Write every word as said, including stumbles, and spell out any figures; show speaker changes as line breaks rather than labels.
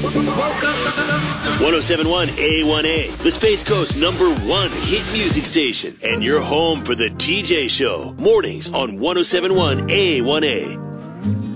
one oh seven point one A one A, the Space Coast number one hit music station, and your home for the T J Show. Mornings on one oh seven point one A one A.